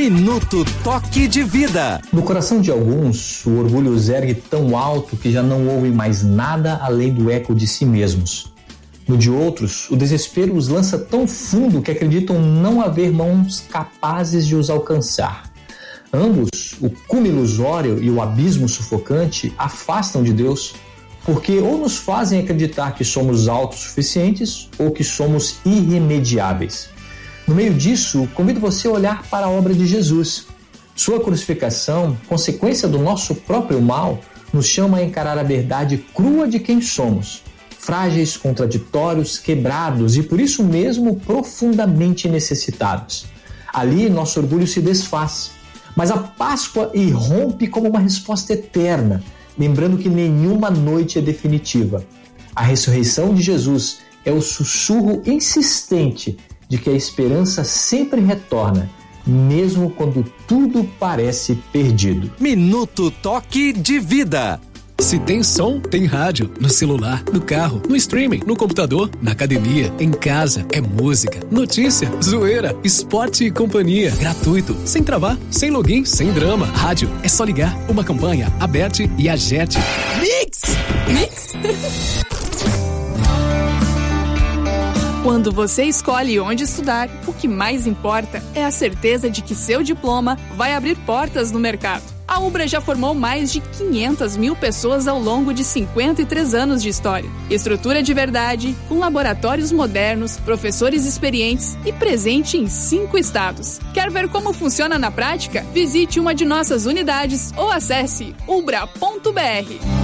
Minuto Toque de Vida. No coração de alguns, o orgulho os ergue tão alto que já não ouvem mais nada além do eco de si mesmos. No de outros, o desespero os lança tão fundo que acreditam não haver mãos capazes de os alcançar. Ambos, o cume ilusório e o abismo sufocante, afastam de Deus, porque ou nos fazem acreditar que somos autossuficientes ou que somos irremediáveis. No meio disso, convido você a olhar para a obra de Jesus. Sua crucificação, consequência do nosso próprio mal, nos chama a encarar a verdade crua de quem somos, frágeis, contraditórios, quebrados e por isso mesmo profundamente necessitados. Ali nosso orgulho se desfaz, mas a Páscoa irrompe como uma resposta eterna, lembrando que nenhuma noite é definitiva. A ressurreição de Jesus é o sussurro insistente de que a esperança sempre retorna, mesmo quando tudo parece perdido. Minuto Toque de Vida. Se tem som, tem rádio. No celular, no carro, no streaming, no computador, na academia, em casa. É música, notícia, zoeira, esporte e companhia. Gratuito, sem travar, sem login, sem drama. Rádio, é só ligar. Uma campanha, Aberte e Agete. Mix! Quando você escolhe onde estudar, o que mais importa é a certeza de que seu diploma vai abrir portas no mercado. A Ubra já formou mais de 500 mil pessoas ao longo de 53 anos de história. Estrutura de verdade, com laboratórios modernos, professores experientes e presente em 5 estados. Quer ver como funciona na prática? Visite uma de nossas unidades ou acesse ubra.br.